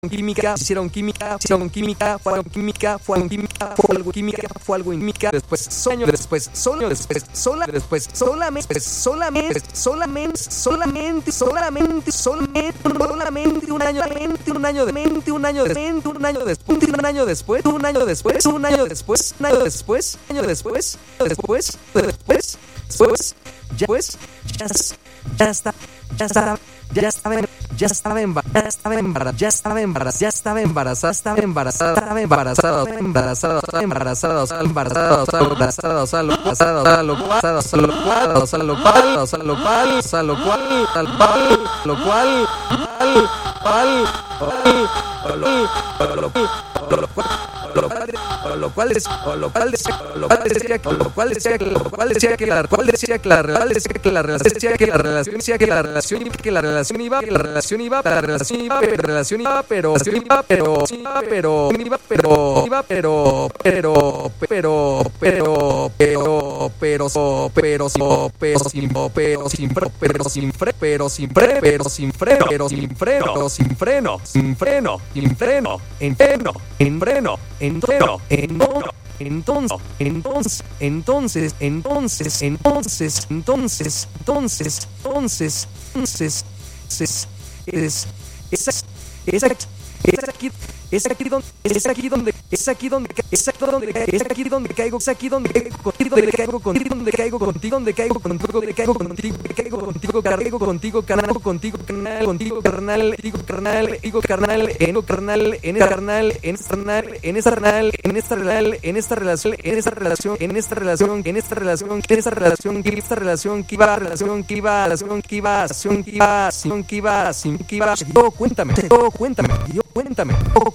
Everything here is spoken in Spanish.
química, hicieron química, fue algo química, fue algo química, fue algo química, después sueño, después solo, después sola, después solamente un año después, ya estaba lo cual decía que la relación Es aquí donde caigo contigo, cuéntame.